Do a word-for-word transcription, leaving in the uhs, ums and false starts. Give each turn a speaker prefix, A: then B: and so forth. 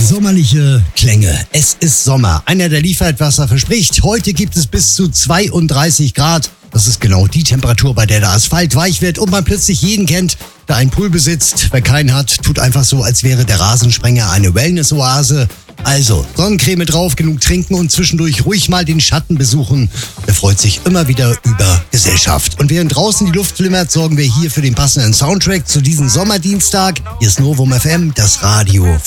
A: Sommerliche Klänge. Es ist Sommer. Einer, der liefert, was er verspricht. Heute gibt es bis zu zweiunddreißig Grad. Das ist genau die Temperatur, bei der der Asphalt weich wird und man plötzlich jeden kennt, der einen Pool besitzt. Wer keinen hat, tut einfach so, als wäre der Rasensprenger eine Wellness-Oase. Also, Sonnencreme drauf, genug trinken und zwischendurch ruhig mal den Schatten besuchen. Er freut sich immer wieder über Gesellschaft. Und während draußen die Luft flimmert, sorgen wir hier für den passenden Soundtrack zu diesem Sommerdienstag. Hier ist Novum F M, das Radio